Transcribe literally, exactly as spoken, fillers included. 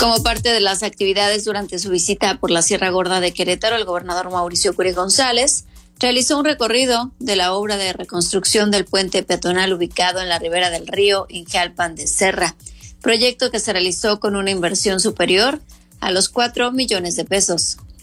Como parte de las actividades durante su visita por la Sierra Gorda de Querétaro, el gobernador Mauricio Curi González realizó un recorrido de la obra de reconstrucción del puente peatonal ubicado en la ribera del río Injalpan de Serra, proyecto que se realizó con una inversión superior a los cuatro millones de pesos.